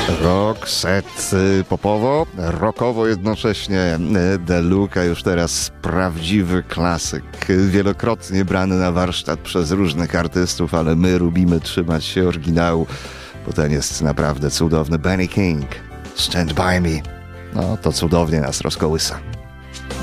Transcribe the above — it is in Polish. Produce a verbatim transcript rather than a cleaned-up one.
Rock, set popowo, rockowo jednocześnie. De Luca już teraz prawdziwy klasyk, wielokrotnie brany na warsztat przez różnych artystów, ale my lubimy trzymać się oryginału, bo ten jest naprawdę cudowny. Benny King, Stand By Me. No to cudownie nas rozkołysa.